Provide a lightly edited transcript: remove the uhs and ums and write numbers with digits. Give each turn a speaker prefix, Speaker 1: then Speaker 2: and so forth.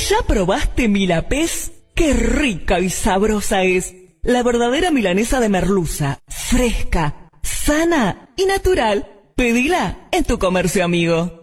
Speaker 1: ¿Ya probaste Milapés? ¡Qué rica y sabrosa es! La verdadera milanesa de merluza, fresca, sana y natural. Pedila en tu comercio amigo.